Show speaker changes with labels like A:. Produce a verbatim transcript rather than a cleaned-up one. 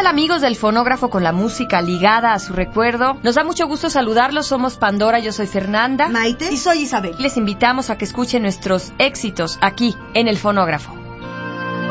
A: tal, amigos del Fonógrafo con la música ligada a su recuerdo? Nos da mucho gusto saludarlos. Somos Pandora, yo soy Fernanda.
B: Maite. Y soy Isabel.
A: Les invitamos a que escuchen nuestros éxitos aquí en el Fonógrafo.